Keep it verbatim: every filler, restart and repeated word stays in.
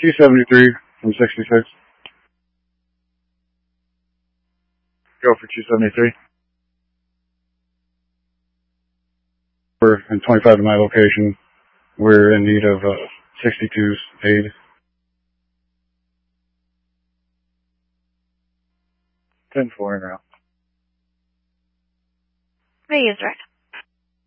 two seventy-three from sixty-six. Go for two seventy-three. We're in twenty-five to my location. We're in need of uh, sixty-two's aid. ten four en route. Ready is direct.